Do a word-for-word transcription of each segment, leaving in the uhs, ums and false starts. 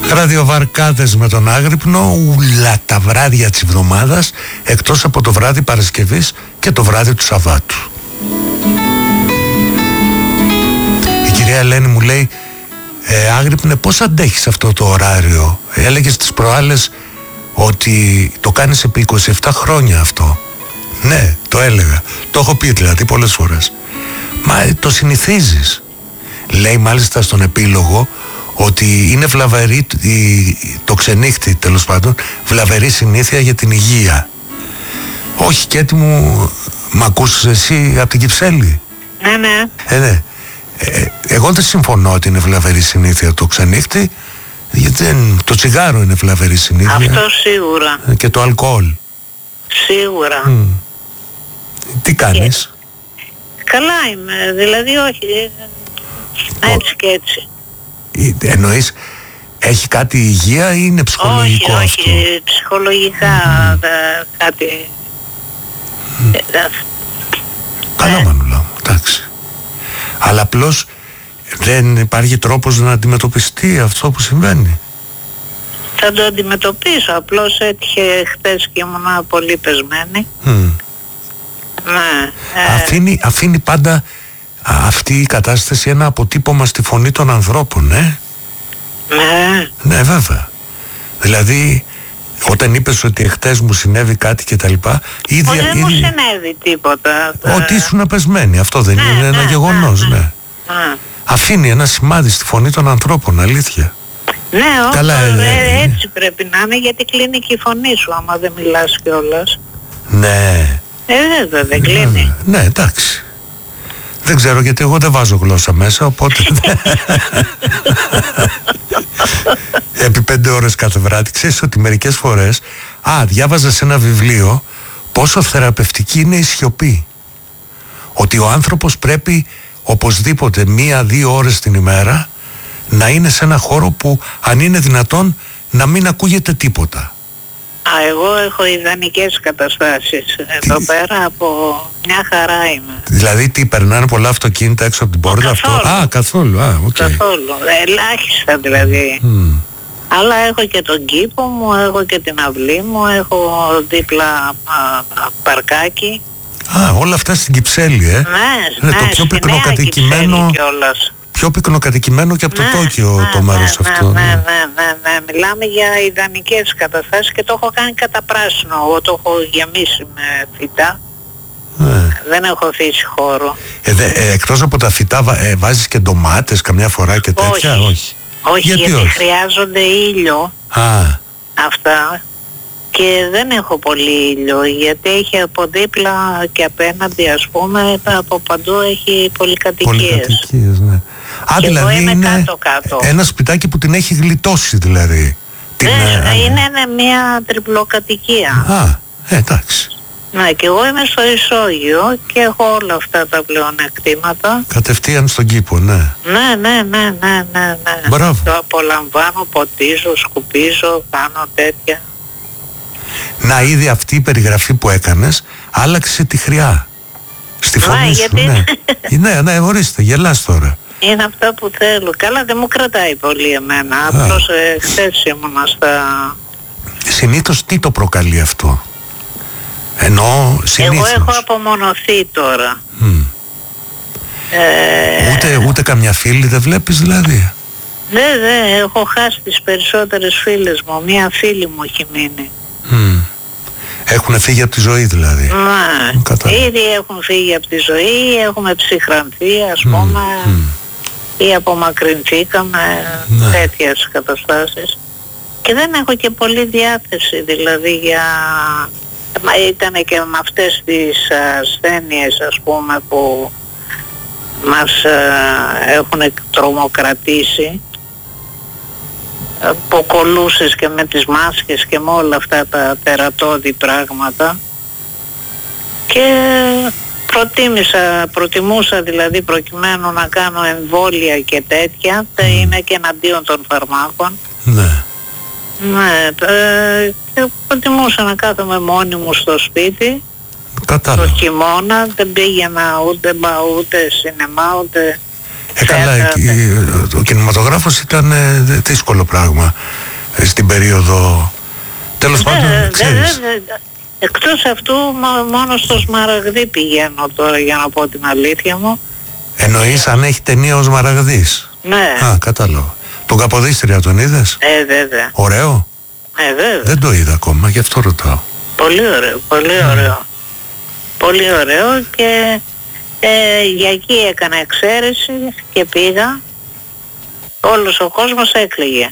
Ραδιοβαρκάδες με τον Άγρυπνο, ούλα τα βράδια της εβδομάδας, εκτός από το βράδυ Παρασκευής και το βράδυ του Σαββάτου. Η κυρία Ελένη μου λέει, ε, Άγρυπνε, πώς αντέχεις αυτό το ωράριο? Έλεγες τις προάλλες ότι το κάνεις επί είκοσι επτά χρόνια αυτό. Ναι, το έλεγα, το έχω πει δηλαδή πολλές φορές. Μα το συνηθίζεις. Λέει μάλιστα στον επίλογο ότι είναι βλαβερή, το ξενύχτη τέλος πάντων, βλαβερή συνήθεια για την υγεία. Όχι, Κέτη μου, μ' ακούς εσύ από την Κυψέλη? Ναι, ναι. Ε, ναι. Ε, εγώ δεν συμφωνώ ότι είναι βλαβερή συνήθεια το ξενύχτη, γιατί δεν, το τσιγάρο είναι βλαβερή συνήθεια. Αυτό σίγουρα. Και το αλκοόλ. Σίγουρα. Mm. Τι κάνεις? Και... Καλά είμαι, δηλαδή όχι, έτσι και έτσι. Εννοείς, έχει κάτι υγεία ή είναι ψυχολογικό? Όχι, αυτό? όχι, ψυχολογικά mm. δε, κάτι... Mm. Δε, Καλά, ε. Μανούλα μου, εντάξει. Αλλά απλώς δεν υπάρχει τρόπος να αντιμετωπιστεί αυτό που συμβαίνει? Θα το αντιμετωπίσω, απλώς έτυχε χτες και ήμουν πολύ πεσμένη. Mm. Ναι. Ε. Αφήνει, αφήνει πάντα αυτή η κατάσταση ένα αποτύπωμα στη φωνή των ανθρώπων, ε? Ναι. Ναι, βέβαια. Δηλαδή, όταν είπες ότι χτες μου συνέβη κάτι και τα λοιπά, ήδη... Όχι, δεν ήδη... μου συνέβη τίποτα. Ότι ήσουν απεσμένη, αυτό δεν ναι, είναι ναι, ένα ναι, γεγονός, ναι. ναι. ναι. ναι. Αφήνει ένα σημάδι στη φωνή των ανθρώπων, αλήθεια. Ναι, όχι, Καλά, ε, ε, έτσι πρέπει να είναι, γιατί κλείνει και η φωνή σου άμα δεν μιλάς κιόλας. Ναι. Ε, βέβαια, δεν κλείνει. Ναι, εντάξει. Δεν ξέρω, γιατί εγώ δεν βάζω γλώσσα μέσα, οπότε... Επί πέντε ώρες κάθε βράδυ. Ξέρεις ότι μερικές φορές... Α, διάβαζα σε ένα βιβλίο πόσο θεραπευτική είναι η σιωπή. Ότι ο άνθρωπος πρέπει οπωσδήποτε μία-δύο ώρες την ημέρα να είναι σε ένα χώρο που, αν είναι δυνατόν, να μην ακούγεται τίποτα. Α, εγώ έχω ιδανικές καταστάσεις. Εδώ πέρα από μια χαρά είμαι. Δηλαδή τι, περνάνε πολλά αυτοκίνητα έξω από την πόρτα? Καθόλου. Αυτό? Α, καθόλου. Α, okay. Καθόλου. Ελάχιστα δηλαδή. Mm. Αλλά έχω και τον κήπο μου, έχω και την αυλή μου, έχω δίπλα α, α, παρκάκι. Α, όλα αυτά στην Κυψέλη, ε? Ναι, ναι, ναι, το πιο πυκνοκατοικημένο, πιο πυκνοκατοικημένο και από ναι, το Τόκιο ναι, το μέρος ναι, αυτό. Ναι, ναι, ναι, ναι, μιλάμε για ιδανικές καταστάσεις και το έχω κάνει κατά πράσινο. Εγώ το έχω γεμίσει με φυτά. Ναι. Δεν έχω αφήσει χώρο. Ε, δε, ε, εκτός από τα φυτά βα, ε, βάζεις και ντομάτες καμιά φορά και τέτοια? Όχι. Όχι. Όχι, γιατί, γιατί όχι? Χρειάζονται ήλιο. Α. Αυτά. Και δεν έχω πολύ ήλιο, γιατί έχει από δίπλα και απέναντι, ας πούμε, από παντού έχει πολυκατοικίες. Πολυκατοικίες, ναι. Α, και δηλαδή είμαι είναι κάτω-κάτω. Ένα σπιτάκι που την έχει γλιτώσει δηλαδή. Ναι, την, ε, είναι μια τριπλοκατοικία. Α, ε, εντάξει. Ναι, και εγώ είμαι στο ισόγειο και έχω όλα αυτά τα πλεονεκτήματα. Κατευθείαν στον κήπο, ναι. Ναι, ναι, ναι, ναι, ναι, ναι. Μπράβο. Το απολαμβάνω, ποτίζω, σκουπίζω, κάνω τέτοια. Να, ήδη αυτή η περιγραφή που έκανες άλλαξε τη χρειά στη φωνή σου. Γιατί... Ναι, ναι, ναι, ορίστε, γελάς τώρα. Είναι αυτά που θέλω. Καλά, δεν μου κρατάει πολύ εμένα. Απλώς ε, χθες ήμουνα στα... Συνήθως τι το προκαλεί αυτό? Ενώ συνήθως... Εγώ έχω απομονωθεί τώρα. Mm. Ε... Ούτε, ούτε καμιά φίλη δεν βλέπεις δηλαδή? Ναι, ναι, έχω χάσει τις περισσότερες φίλες μου. Μία φίλη μου έχει μείνει. Mm. Έχουν φύγει από τη ζωή δηλαδή? Ναι, ήδη έχουν φύγει από τη ζωή, έχουμε ψυχρανθεί, ας mm. πούμε, mm. ή απομακρυνθήκαμε, ναι. τέτοιες καταστάσεις. Και δεν έχω και πολύ διάθεση δηλαδή για... Μα ήταν και με αυτές τις ασθένειες, ας πούμε, που μας α, έχουν τρομοκρατήσει, που κολούσες και με τις μάσκες και με όλα αυτά τα τερατώδη πράγματα, και προτίμησα, προτιμούσα δηλαδή, προκειμένου να κάνω εμβόλια και τέτοια, mm. είναι και εναντίον των φαρμάκων. Ναι. Ναι, ε, και προτιμούσα να κάθομαι μόνη μου στο σπίτι. Κατάλαβα. Το χειμώνα δεν πήγαινα ούτε μπα, ούτε σινεμά, ούτε... Ε, καλά, ο κινηματογράφος ήταν ε, δύσκολο πράγμα ε, στην περίοδο. Τέλος πάντων, ξέρεις. Εκτός αυτού, μόνο στο Σμαραγδί πηγαίνω τώρα, για να πω την αλήθεια μου. Εννοείς αν έχει ταινία ο Σμαραγδής? Ναι. Α, κατάλαβα. Τον Καποδίστρια τον είδες? Ε, βέβαια. Ωραίο? Ε, βέβαια. Δεν το είδα ακόμα, γι' αυτό ρωτάω. Πολύ ωραίο, πολύ ωραίο. Mm. Πολύ ωραίο και ε, για εκεί έκανα εξαίρεση και πήγα. Όλος ο κόσμος έκλαιγε.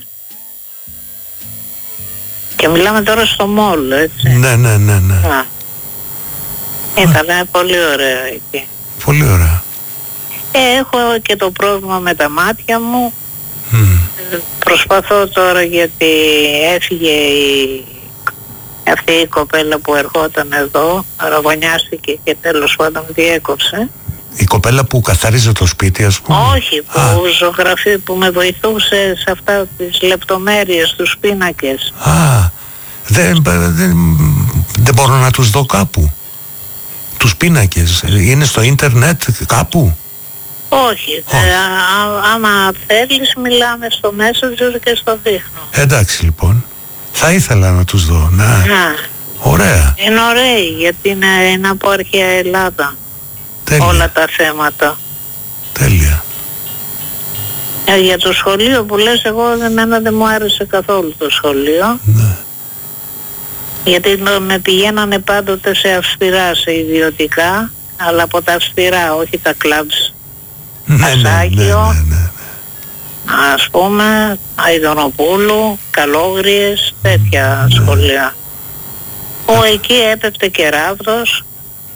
Και μιλάμε τώρα στο μόλ, έτσι. Ναι, ναι, ναι, ναι. Να. Ήταν πολύ ωραίο εκεί. Πολύ ωραία. Ε, έχω και το πρόβλημα με τα μάτια μου. Mm. Προσπαθώ τώρα, γιατί έφυγε η, αυτή η κοπέλα που ερχόταν εδώ, αραβωνιάστηκε και τέλος πάντων διέκοψε. Η κοπέλα που καθαρίζει το σπίτι, ας πούμε? Όχι, που ζωγραφεί, που με βοηθούσε σε αυτά τις λεπτομέρειες, τους πίνακες. Α, δεν, δεν, δεν μπορώ να τους δω κάπου. Τους πίνακες, είναι στο ίντερνετ κάπου? Όχι, Όχι. Ε, α, άμα θέλεις μιλάμε στο Messenger και στο δείχνω. Εντάξει λοιπόν, θα ήθελα να τους δω. Να. Να. Ωραία. Είναι ωραίοι, γιατί είναι, είναι από αρχαία Ελλάδα. Τέλεια. Όλα τα θέματα. Τέλεια. Ε, για το σχολείο που λες, εγώ εμένα δεν μου άρεσε καθόλου το σχολείο. Ναι. Γιατί με πηγαίνανε πάντοτε σε αυστηρά, σε ιδιωτικά, αλλά από τα αυστηρά, όχι τα κλαμπς. Ναι, ναι, ναι, Ασάγιο, ναι, ναι. ας πούμε, Αϊδονοπούλου, Καλόγριες, τέτοια ναι. σχολεία. Που εκεί έπεπτε κεράβδος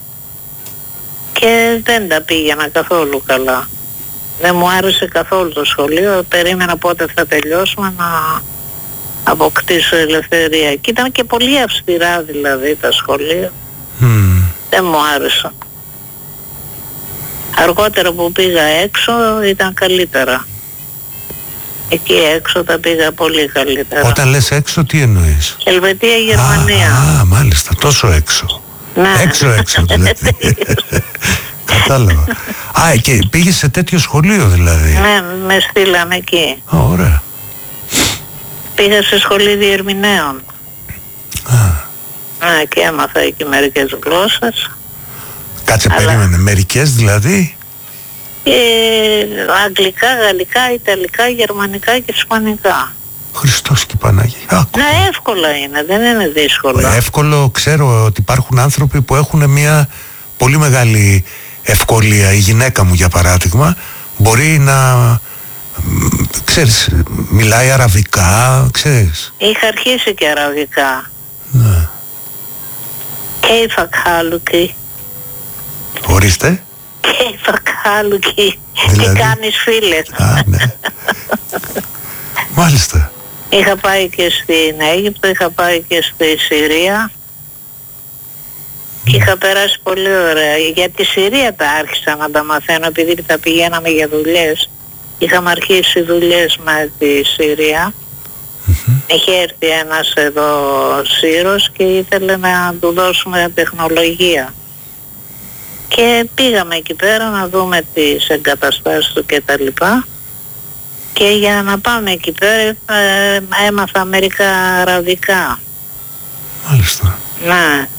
και δεν τα πήγαινα καθόλου καλά. Δεν μου άρεσε καθόλου το σχολείο, περίμενα πότε θα τελειώσουμε να αποκτήσω ελευθερία. Και ήταν και πολύ αυστηρά δηλαδή τα σχολεία. Mm. Δεν μου άρεσαν. Αργότερα που πήγα έξω ήταν καλύτερα. Εκεί έξω τα πήγα πολύ καλύτερα. Όταν λες έξω, τι εννοείς? Ελβετία, Γερμανία. Α, α, μάλιστα, τόσο έξω. Ναι. Έξω, έξω δηλαδή. Κατάλαβα. Α, και πήγες σε τέτοιο σχολείο δηλαδή? Ναι, με στείλαν εκεί. Α, ωραία. Πήγα σε σχολή διερμηνέων. Α. Ναι, και έμαθα εκεί μερικές γλώσσες. Κάτσε, Αλλά... περίμενε, μερικές δηλαδή? Ε, αγγλικά, γαλλικά, ιταλικά, γερμανικά και ισπανικά. Χριστός και Παναγία. Άκου. Ναι, εύκολα είναι, δεν είναι δύσκολο. Εύκολο, ξέρω ότι υπάρχουν άνθρωποι που έχουν μια πολύ μεγάλη ευκολία. Η γυναίκα μου, για παράδειγμα, μπορεί να, ξέρεις, μιλάει αραβικά, ξέρεις. Είχα αρχίσει και αραβικά. Ναι. Κέιφα χάλουκι. Ορίστε. Κέιφα χάλουκι. Δηλαδή? Τι κάνεις, φίλε? Α, ναι. Μάλιστα. Είχα πάει και στην Αίγυπτο, είχα πάει και στη Συρία και είχα περάσει πολύ ωραία. Για τη Συρία τα άρχισα να τα μαθαίνω, επειδή τα πηγαίναμε για δουλειές. Είχαμε αρχίσει δουλειές με τη Συρία. Mm-hmm. Είχε έρθει ένας εδώ Σύρος και ήθελε να του δώσουμε τεχνολογία. Και πήγαμε εκεί πέρα να δούμε τις εγκαταστάσεις του και τα λοιπά. Και για να πάμε εκεί πέρα ε, έμαθα μερικά αραβικά. Μάλιστα. Ναι.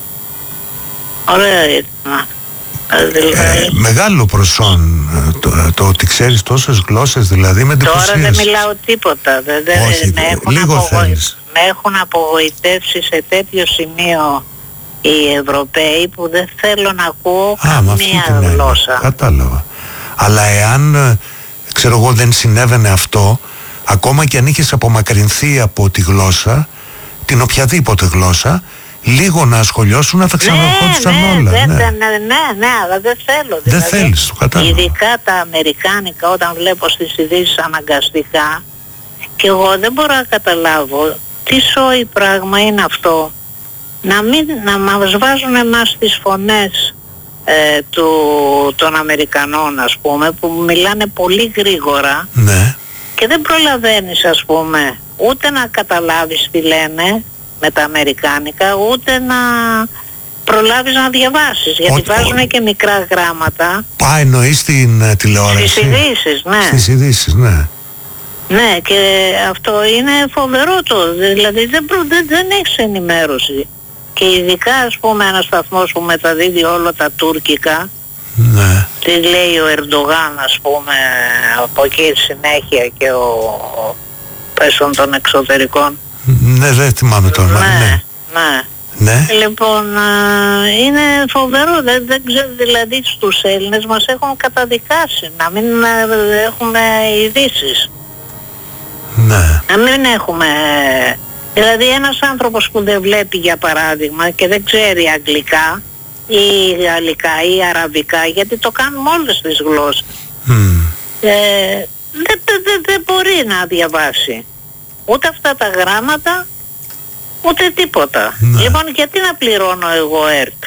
Ωραία ήταν. Ε, μεγάλο προσόν το, το ότι ξέρεις τόσες γλώσσες, δηλαδή με εντυπωσίασε. Τώρα δεν μιλάω τίποτα. Δε, δε, Όχι, με, έχουν λίγο απογοι... θέλεις. με έχουν απογοητεύσει σε τέτοιο σημείο οι Ευρωπαίοι που δεν θέλω να ακούω Α, καμία γλώσσα. Κατάλαβα. Αλλά εάν, ξέρω εγώ, δεν συνέβαινε αυτό, ακόμα και αν είχες απομακρυνθεί από τη γλώσσα, την οποιαδήποτε γλώσσα, λίγο να ασχολιώσουν να θα ξαναρχόντουσαν ναι, όλα. Ναι, ναι. ναι, ναι, ναι, αλλά δεν θέλω. Δεν δηλαδή, θέλεις, το κατάλαβα. Ειδικά τα αμερικάνικα, όταν βλέπω στις ειδήσεις αναγκαστικά, και εγώ δεν μπορώ να καταλάβω τι σόι πράγμα είναι αυτό. Να, μην, να μας βάζουν εμάς τις φωνές ε, του, των Αμερικανών, ας πούμε, που μιλάνε πολύ γρήγορα. Ναι. Και δεν προλαβαίνεις, ας πούμε, ούτε να καταλάβεις τι λένε με τα αμερικάνικα, ούτε να προλάβεις να διαβάσεις, γιατί Ό, βάζουν ό, και μικρά γράμματα. Α, εννοείς στην uh, τηλεόραση. Στις ειδήσεις, ναι. Στις ειδήσεις, ναι. Ναι, και αυτό είναι φοβερό το, δηλαδή δεν, προ, δεν, δεν έχεις ενημέρωση. Και ειδικά ας πούμε ένας σταθμός που μεταδίδει όλα τα τουρκικά, ναι. τι λέει ο Ερντογάν ας πούμε από εκεί συνέχεια και ο, ο πέσον των εξωτερικών. Ναι, δεν θυμάμαι το όνομα. Ναι, ναι. ναι. Ναι. Λοιπόν, α, είναι φοβερό, δεν, δεν ξέρω, δηλαδή στους Έλληνες μας έχουν καταδικάσει να μην α, έχουμε ειδήσεις. Ναι. Να μην έχουμε, δηλαδή ένας άνθρωπος που δεν βλέπει για παράδειγμα και δεν ξέρει αγγλικά ή γαλλικά ή αραβικά, γιατί το κάνουμε όλες τις γλώσσες, mm. ε, δεν δε, δε, δε μπορεί να διαβάσει ούτε αυτά τα γράμματα ούτε τίποτα. Ναι. Λοιπόν, γιατί να πληρώνω εγώ ΕΡΤ?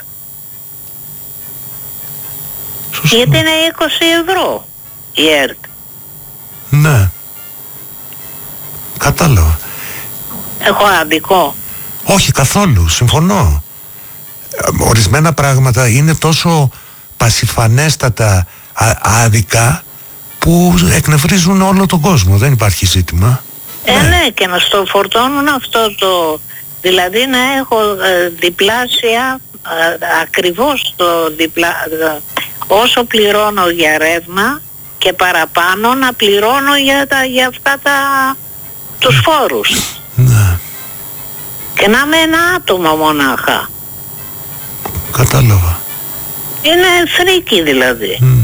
Σωστό. Γιατί είναι είκοσι ευρώ η ΕΡΤ. Ναι. Κατάλαβα. Έχω άδικο? Όχι καθόλου, συμφωνώ. Ορισμένα πράγματα είναι τόσο πασιφανέστατα άδικα που εκνευρίζουν όλο τον κόσμο. Δεν υπάρχει ζήτημα. Ε, ναι, ναι, και να στο φορτώνουν αυτό το... Δηλαδή να έχω ε, διπλάσια, ε, ακριβώς το διπλά... Ε, όσο πληρώνω για ρεύμα και παραπάνω να πληρώνω για, τα, για αυτά τα... τους φόρους. Ναι. Και να είμαι ένα άτομο μονάχα. Κατάλαβα. Είναι φρίκι δηλαδή. Mm.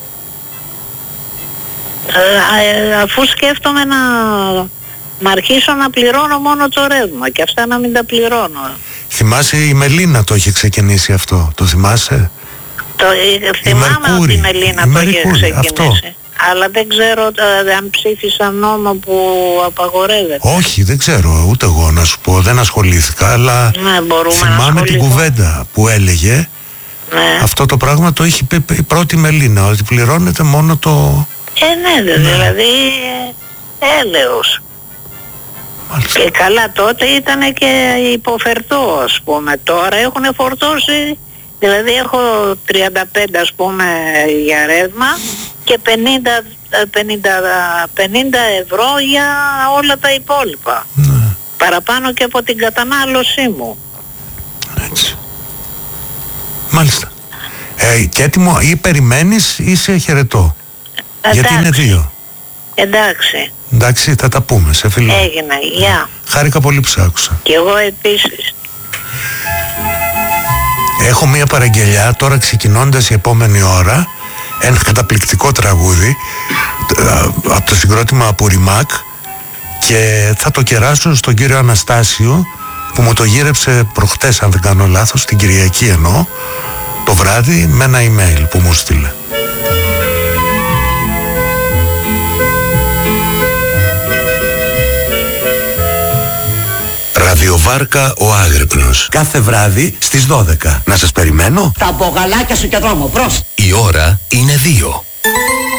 Ε, ε, αφού σκέφτομαι να... να αρχίσω να πληρώνω μόνο το ρεύμα και αυτά να μην τα πληρώνω. Θυμάσαι η Μελίνα το είχε ξεκινήσει αυτό, το θυμάσαι? Το, η, θυμάμαι Μερκούρη, ότι η Μελίνα η το είχε ξεκινήσει. Αυτό. Αλλά δεν ξέρω ε, αν ψήφισαν νόμο που απαγορεύεται. Όχι, δεν ξέρω, ούτε εγώ να σου πω, δεν ασχολήθηκα, αλλά ναι, θυμάμαι την κουβέντα που έλεγε. Ναι. Αυτό το πράγμα το είχε πει η πρώτη Μελίνα, ότι πληρώνεται μόνο το... Ε, ναι, ναι. δηλαδή έλεος. Μάλιστα. Και καλά τότε ήταν και υποφερτό ας πούμε. Τώρα έχουν φορτώσει, δηλαδή έχω τριάντα πέντε ας πούμε για ρεύμα και πενήντα, πενήντα, πενήντα ευρώ για όλα τα υπόλοιπα. Ναι. Παραπάνω και από την κατανάλωσή μου. Έτσι. Μάλιστα. Ε, και έτοιμο ή περιμένεις ή σε χαιρετώ? Εντάξει. Γιατί είναι δύο. Εντάξει. Εντάξει, θα τα πούμε, σε φιλό. Έγινε, γεια. Χάρηκα πολύ που σ' άκουσα. Και εγώ επίσης. Έχω μία παραγγελιά τώρα ξεκινώντας η επόμενη ώρα. Ένα καταπληκτικό τραγούδι από το συγκρότημα Απουριμάκ και θα το κεράσω στον κύριο Αναστάσιο που μου το γύρεψε προχτές, αν δεν κάνω λάθος, την Κυριακή εννοώ, το βράδυ με ένα email που μου στείλε. Ραδιοβάρκα ο Άγρυπνος. Κάθε βράδυ στις δώδεκα. Να σας περιμένω. Τα μπογαλάκια σου και δρόμο, προς. Η ώρα είναι δύο.